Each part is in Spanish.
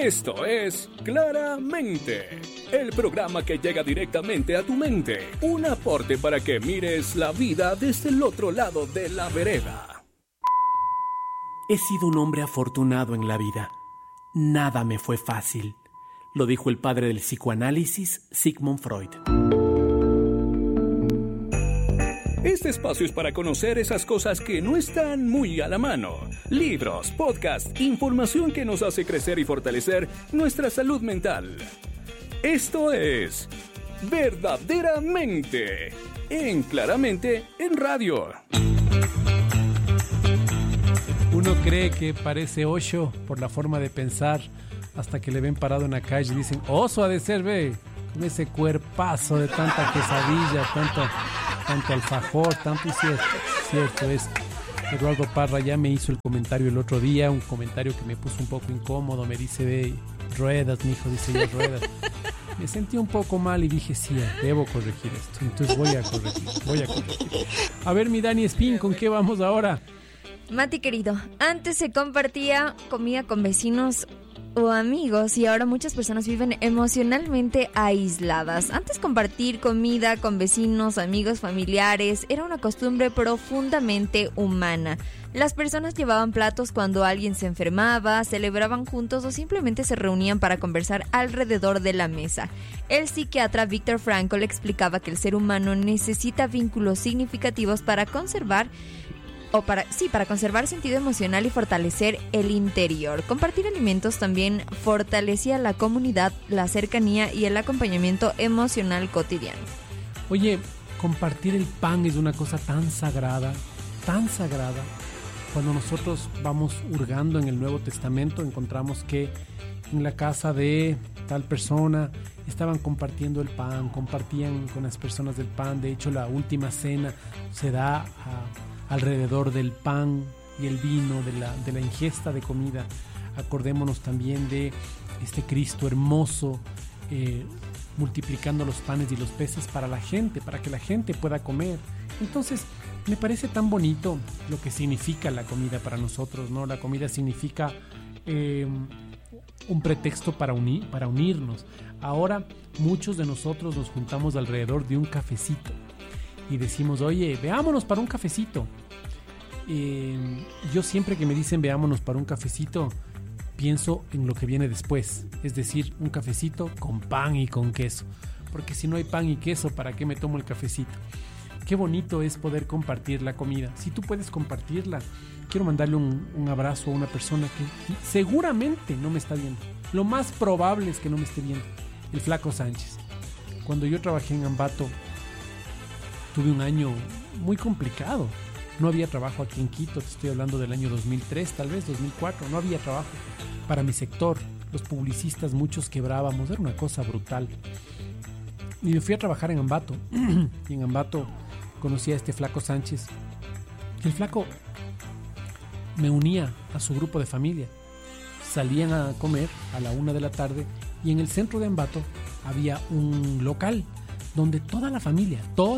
Esto es Claramente, el programa que llega directamente a tu mente. Un aporte para que mires la vida desde el otro lado de la vereda. He sido un hombre afortunado en la vida. Nada me fue fácil, lo dijo el padre del psicoanálisis, Sigmund Freud. Este espacio es para conocer esas cosas que no están muy a la mano. Libros, podcasts, información que nos hace crecer y fortalecer nuestra salud mental. Esto es Verdaderamente, en Claramente en Radio. Uno cree que parece Osho por la forma de pensar hasta que le ven parado en la calle y dicen, oso ha de ser, ve, con ese cuerpazo de tanta quesadilla, tanto alfajor, tanto, y cierto es. Eduardo Parra ya me hizo el comentario el otro día, un comentario que me puso un poco incómodo, me dice, ve, ruedas, mijo, dice yo, ruedas. Me sentí un poco mal y dije, sí, debo corregir esto, entonces voy a corregir. A ver, mi Dani Espín, ¿con qué vamos ahora? Mati querido, antes se compartía comida con vecinos o amigos y ahora muchas personas viven emocionalmente aisladas. Antes compartir comida con vecinos, amigos, familiares era una costumbre profundamente humana. Las personas llevaban platos cuando alguien se enfermaba, celebraban juntos o simplemente se reunían para conversar alrededor de la mesa. El psiquiatra Viktor Frankl explicaba que el ser humano necesita vínculos significativos para conservar sentido emocional y fortalecer el interior. Compartir alimentos también fortalecía la comunidad, la cercanía y el acompañamiento emocional cotidiano. Oye, compartir el pan es una cosa tan sagrada. Cuando nosotros vamos hurgando en el Nuevo Testamento, encontramos que en la casa de tal persona estaban compartiendo el pan, compartían con las personas del pan. De hecho, la última cena se da alrededor del pan y el vino, de la ingesta de comida. Acordémonos también de este Cristo hermoso multiplicando los panes y los peces para la gente, para que la gente pueda comer. Entonces, me parece tan bonito lo que significa la comida para nosotros, ¿no? La comida significa un pretexto para unirnos. Ahora, muchos de nosotros nos juntamos alrededor de un cafecito y decimos, oye, veámonos para un cafecito. Yo siempre que me dicen veámonos para un cafecito, pienso en lo que viene después, es decir, un cafecito con pan y con queso, porque si no hay pan y queso, ¿para qué me tomo el cafecito? Qué bonito es poder compartir la comida. Si tú puedes compartirla, quiero mandarle un abrazo a una persona que seguramente no me está viendo. Lo más probable es que no me esté viendo, el Flaco Sánchez. Cuando yo trabajé en Ambato, tuve un año muy complicado. No había trabajo aquí en Quito, te estoy hablando del año 2003, tal vez 2004. No había trabajo para mi sector. Los publicistas, muchos quebrábamos, era una cosa brutal. Y me fui a trabajar en Ambato. Y en Ambato conocí a este Flaco Sánchez. El Flaco me unía a su grupo de familia. Salían a comer a la 1 de la tarde y en el centro de Ambato había un local donde toda la familia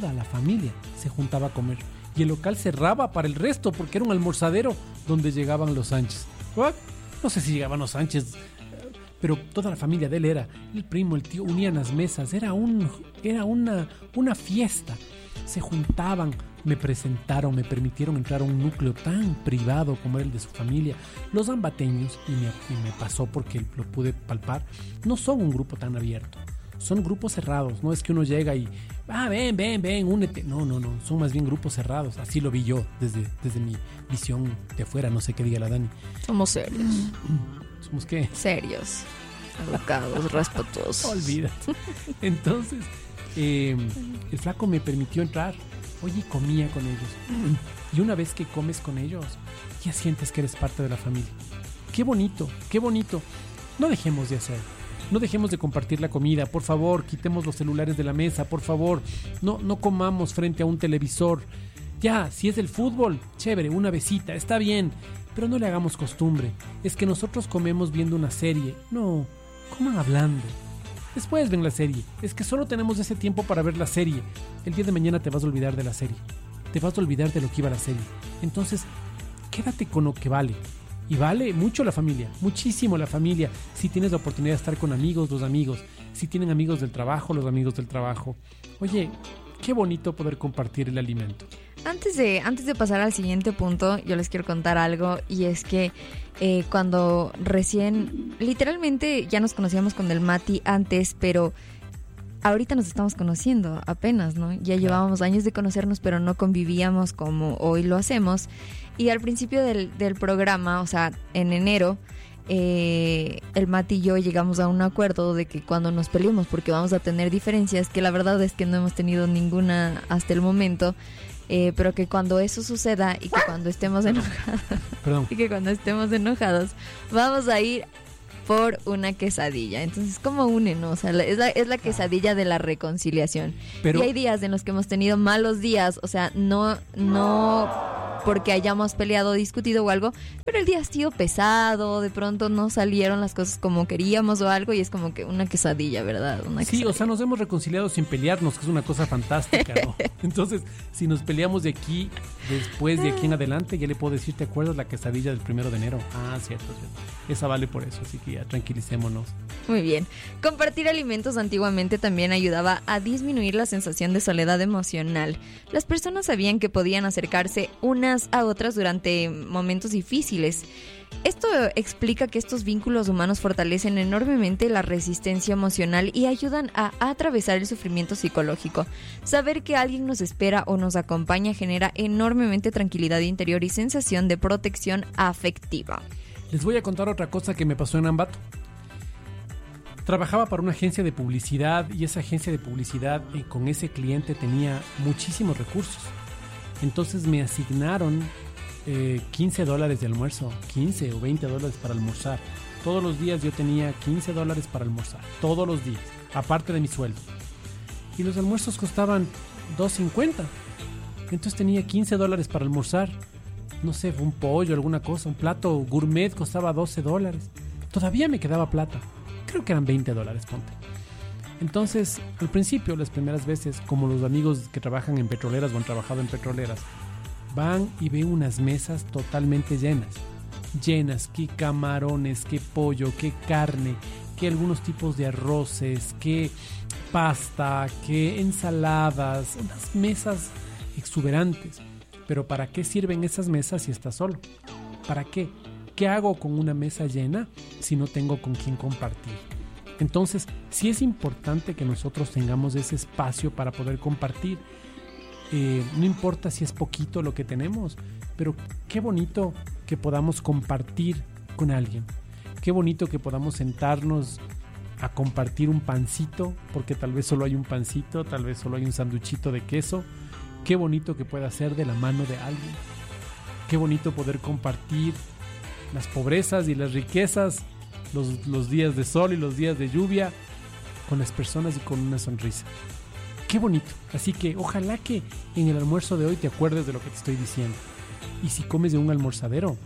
se juntaba a comer. Y el local cerraba para el resto porque era un almorzadero donde llegaban los Sánchez. No sé si llegaban los Sánchez, pero toda la familia de él era el primo, el tío, unían las mesas. Era una fiesta. Se juntaban, me presentaron, me permitieron entrar a un núcleo tan privado como era el de su familia. Los ambateños, y me pasó porque lo pude palpar, no son un grupo tan abierto. Son grupos cerrados, no es que uno llega y ven, únete. No, son más bien grupos cerrados. Así lo vi yo desde mi visión de afuera, no sé qué diga la Dani. Somos serios. ¿Somos qué? Serios, educados, respetuosos. Olvídate. Entonces, el Flaco me permitió entrar. Oye, comía con ellos. Y una vez que comes con ellos, ya sientes que eres parte de la familia. Qué bonito. No dejemos de hacer. No dejemos de compartir la comida, por favor, quitemos los celulares de la mesa, por favor, no comamos frente a un televisor. Ya, si es el fútbol, chévere, una besita, está bien, pero no le hagamos costumbre. Es que nosotros comemos viendo una serie, no, coman hablando. Después ven la serie, es que solo tenemos ese tiempo para ver la serie. El día de mañana te vas a olvidar de la serie, te vas a olvidar de lo que iba la serie. Entonces, quédate con lo que vale. Y vale mucho la familia, muchísimo la familia. Si tienes la oportunidad de estar con amigos, los amigos. Si tienen amigos del trabajo, los amigos del trabajo. Oye, qué bonito poder compartir el alimento. Antes de pasar al siguiente punto, yo les quiero contar algo, y es que cuando recién, literalmente ya nos conocíamos con el Mati antes, pero ahorita nos estamos conociendo apenas, ¿no? Ya llevábamos años de conocernos, pero no convivíamos como hoy lo hacemos. Y al principio del programa, o sea, en enero, el Mati y yo llegamos a un acuerdo de que cuando nos peleemos, porque vamos a tener diferencias, que la verdad es que no hemos tenido ninguna hasta el momento, pero que cuando eso suceda y que cuando estemos enojados, vamos a ir por una quesadilla. Entonces, ¿cómo une, no? O sea, es la quesadilla de la reconciliación. Pero, y hay días en los que hemos tenido malos días, o sea, no porque hayamos peleado o discutido o algo, pero el día ha sido pesado, de pronto no salieron las cosas como queríamos o algo, y es como que una quesadilla, ¿verdad? Sí, o sea, nos hemos reconciliado sin pelearnos, que es una cosa fantástica, ¿no? Entonces, si nos peleamos de aquí, después de aquí en adelante, ya le puedo decir, ¿te acuerdas la quesadilla del 1 de enero? Ah, cierto. Esa vale por eso, así que ya tranquilicémonos. Muy bien. Compartir alimentos antiguamente también ayudaba a disminuir la sensación de soledad emocional. Las personas sabían que podían acercarse unas a otras durante momentos difíciles. Esto explica que estos vínculos humanos fortalecen enormemente la resistencia emocional y ayudan a atravesar el sufrimiento psicológico. Saber que alguien nos espera o nos acompaña genera enormemente tranquilidad interior y sensación de protección afectiva. Les voy a contar otra cosa que me pasó en Ambato. Trabajaba para una agencia de publicidad, y esa agencia de publicidad con ese cliente tenía muchísimos recursos. Entonces me asignaron $15 de almuerzo, 15 o $20 para almorzar. Todos los días yo tenía $15 para almorzar, todos los días, aparte de mi sueldo. Y los almuerzos costaban $2.50. Entonces tenía $15 para almorzar. No sé, un pollo, alguna cosa, un plato gourmet costaba $12. Todavía me quedaba plata. Creo que eran $20, ponte. Entonces, al principio, las primeras veces, como los amigos que trabajan en petroleras o han trabajado en petroleras, van y ven unas mesas totalmente llenas, que camarones, que pollo, que carne, que algunos tipos de arroces, que pasta, que ensaladas, unas mesas exuberantes. Pero ¿para qué sirven esas mesas si estás solo? ¿Para qué? ¿Qué hago con una mesa llena si no tengo con quién compartir? Entonces, sí es importante que nosotros tengamos ese espacio para poder compartir. No importa si es poquito lo que tenemos, pero qué bonito que podamos compartir con alguien. Qué bonito que podamos sentarnos a compartir un pancito, porque tal vez solo hay un pancito, tal vez solo hay un sanduchito de queso. Qué bonito que pueda ser de la mano de alguien. Qué bonito poder compartir las pobrezas y las riquezas, los días de sol y los días de lluvia, con las personas y con una sonrisa. Qué bonito. Así que ojalá que en el almuerzo de hoy te acuerdes de lo que te estoy diciendo. Y si comes de un almorzadero,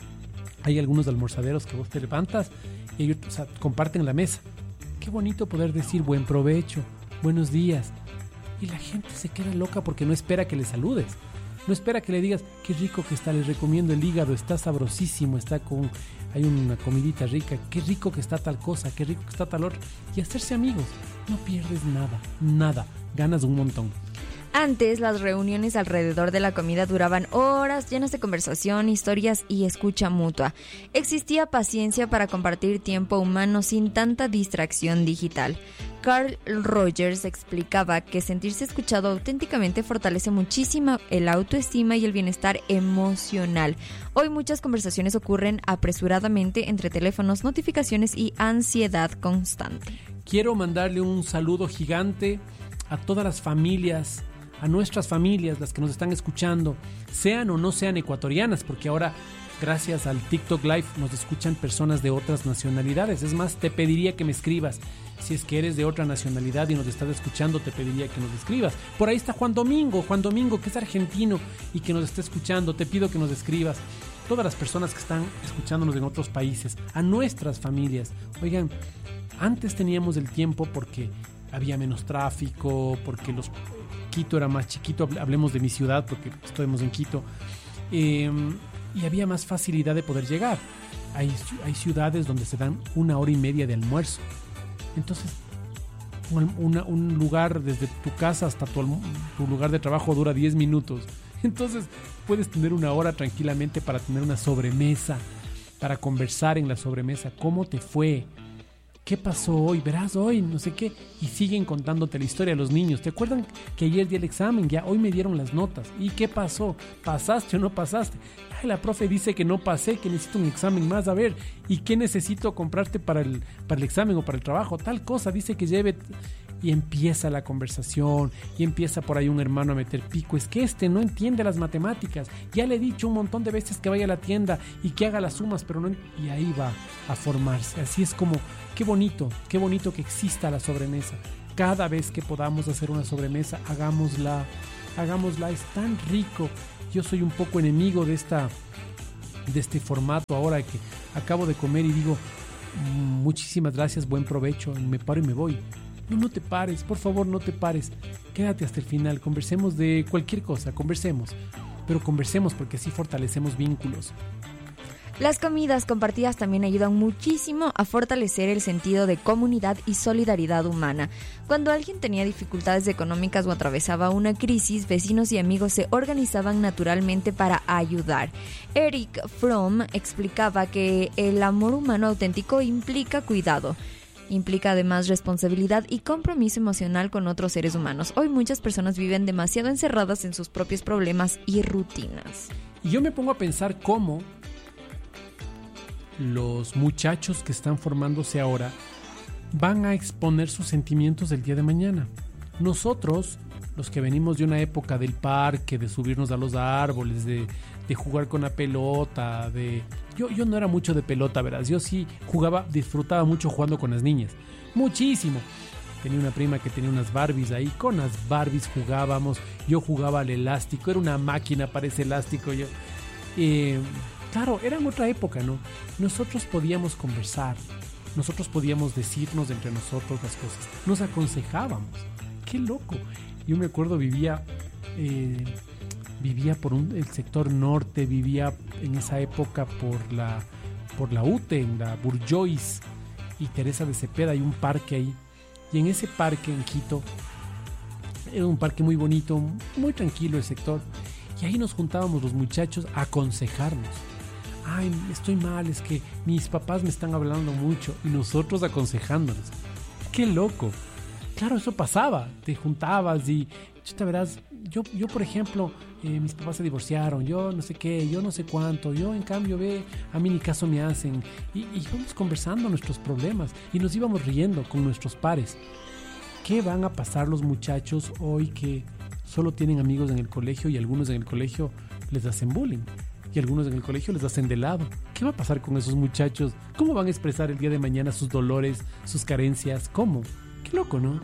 hay algunos almorzaderos que vos te levantas y ellos, comparten la mesa. Qué bonito poder decir buen provecho, buenos días. Y la gente se queda loca porque no espera que le saludes. No espera que le digas, qué rico que está, les recomiendo el hígado, está sabrosísimo, hay una comidita rica, qué rico que está tal cosa, qué rico que está tal otro. Y hacerse amigos, no pierdes nada, ganas un montón. Antes, las reuniones alrededor de la comida duraban horas llenas de conversación, historias y escucha mutua. Existía paciencia para compartir tiempo humano sin tanta distracción digital. Carl Rogers explicaba que sentirse escuchado auténticamente fortalece muchísimo el autoestima y el bienestar emocional. Hoy muchas conversaciones ocurren apresuradamente entre teléfonos, notificaciones y ansiedad constante. Quiero mandarle un saludo gigante a todas las familias, a nuestras familias, las que nos están escuchando, sean o no sean ecuatorianas, porque ahora gracias al TikTok Live nos escuchan personas de otras nacionalidades. Es más, te pediría que me escribas. Si es que eres de otra nacionalidad y nos estás escuchando, te pediría que nos escribas. Por ahí está Juan Domingo, que es argentino y que nos está escuchando. Te pido que nos escribas. Todas las personas que están escuchándonos en otros países, a nuestras familias. Oigan, antes teníamos el tiempo porque había menos tráfico, porque Quito era más chiquito. Hablemos de mi ciudad porque estamos en Quito. y había más facilidad de poder llegar. Hay ciudades donde se dan 1 hora y media de almuerzo. Entonces, un lugar desde tu casa hasta tu lugar de trabajo dura 10 minutos. Entonces, puedes tener 1 hora tranquilamente para tener una sobremesa, para conversar en la sobremesa. ¿Cómo te fue? ¿Qué pasó hoy? Verás hoy, no sé qué. Y siguen contándote la historia a los niños. ¿Te acuerdan que ayer di el examen? Ya hoy me dieron las notas. ¿Y qué pasó? ¿Pasaste o no pasaste? Ay, la profe dice que no pasé, que necesito un examen más. A ver, ¿y qué necesito comprarte para el examen o para el trabajo? Tal cosa, dice que lleve... Y empieza la conversación, y empieza por ahí un hermano a meter pico. Es que este no entiende las matemáticas. Ya le he dicho un montón de veces que vaya a la tienda y que haga las sumas, pero no... Y ahí va a formarse. Así es como, qué bonito que exista la sobremesa. Cada vez que podamos hacer una sobremesa, hagámosla. Es tan rico. Yo soy un poco enemigo de este formato ahora que acabo de comer y digo, muchísimas gracias, buen provecho, me paro y me voy. No te pares, por favor, no te pares. Quédate hasta el final, conversemos de cualquier cosa, pero conversemos porque así fortalecemos vínculos. Las comidas compartidas también ayudan muchísimo a fortalecer el sentido de comunidad y solidaridad humana. Cuando alguien tenía dificultades económicas o atravesaba una crisis, vecinos y amigos se organizaban naturalmente para ayudar. Erich Fromm explicaba que el amor humano auténtico implica cuidado. Implica además responsabilidad y compromiso emocional con otros seres humanos. Hoy muchas personas viven demasiado encerradas en sus propios problemas y rutinas. Y yo me pongo a pensar cómo los muchachos que están formándose ahora van a exponer sus sentimientos el día de mañana. Nosotros, los que venimos de una época del parque, de subirnos a los árboles, de jugar con la pelota, Yo no era mucho de pelota, verás. Yo sí disfrutaba mucho jugando con las niñas. Muchísimo. Tenía una prima que tenía unas Barbies ahí. Con las Barbies jugábamos. Yo jugaba al elástico. Era una máquina para ese elástico. Claro, era en otra época, ¿no? Nosotros podíamos conversar. Nosotros podíamos decirnos entre nosotros las cosas. Nos aconsejábamos. ¡Qué loco! Yo me acuerdo, vivía por el sector norte, vivía en esa época por la UTE, en la Bourgeois y Teresa de Cepeda. Hay un parque ahí, y en ese parque en Quito era un parque muy bonito, muy tranquilo el sector, y ahí nos juntábamos los muchachos a aconsejarnos. Ay, estoy mal, es que mis papás me están hablando mucho, y nosotros aconsejándonos. ¡Qué loco! Claro, eso pasaba, te juntabas y verás, yo por ejemplo, mis papás se divorciaron, yo no sé qué, yo no sé cuánto, yo en cambio a mí ni caso me hacen, y íbamos conversando nuestros problemas y nos íbamos riendo con nuestros pares. ¿Qué van a pasar los muchachos hoy que solo tienen amigos en el colegio y algunos en el colegio les hacen bullying y algunos en el colegio les hacen de lado? ¿Qué va a pasar con esos muchachos? ¿Cómo van a expresar el día de mañana sus dolores, sus carencias? ¿Cómo? Qué loco, ¿no?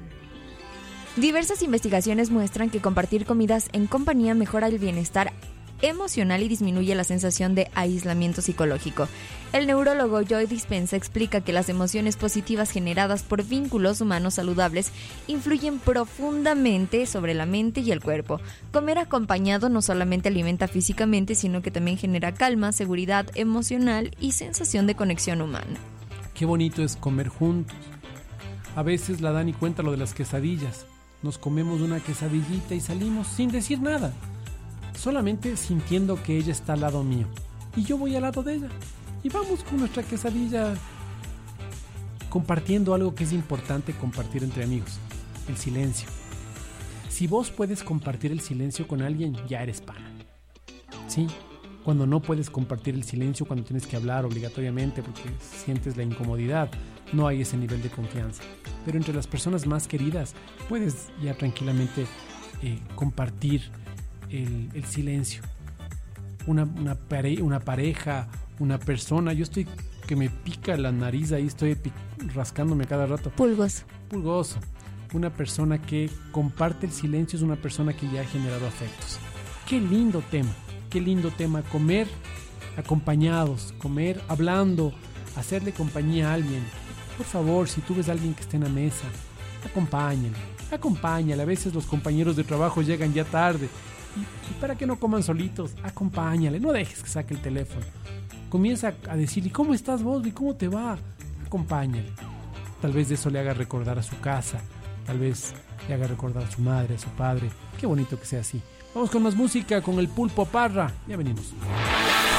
Diversas investigaciones muestran que compartir comidas en compañía mejora el bienestar emocional y disminuye la sensación de aislamiento psicológico. El neurólogo Joe Dispenza explica que las emociones positivas generadas por vínculos humanos saludables influyen profundamente sobre la mente y el cuerpo. Comer acompañado no solamente alimenta físicamente, sino que también genera calma, seguridad emocional y sensación de conexión humana. Qué bonito es comer juntos. A veces la Dani cuenta lo de las quesadillas. Nos comemos una quesadillita y salimos sin decir nada, solamente sintiendo que ella está al lado mío y yo voy al lado de ella, y vamos con nuestra quesadilla compartiendo algo que es importante compartir entre amigos: el silencio. Si vos puedes compartir el silencio con alguien, ya eres pana. Sí, cuando no puedes compartir el silencio, cuando tienes que hablar obligatoriamente porque sientes la incomodidad, no hay ese nivel de confianza. Pero entre las personas más queridas puedes ya tranquilamente compartir el silencio. Una pareja, una persona. Yo estoy que me pica la nariz, ahí estoy rascándome cada rato. Pulgoso. Una persona que comparte el silencio es una persona que ya ha generado afectos. Qué lindo tema, comer acompañados, comer hablando, hacerle compañía a alguien. Por favor, si tú ves a alguien que esté en la mesa, acompáñale. A veces los compañeros de trabajo llegan ya tarde Y para que no coman solitos, acompáñale, no dejes que saque el teléfono. Comienza a decirle, ¿cómo estás vos? ¿Y cómo te va? Acompáñale. Tal vez de eso le haga recordar a su casa, tal vez le haga recordar a su madre, a su padre. Qué bonito que sea así. Vamos con más música, con el Pulpo Parra. Ya venimos.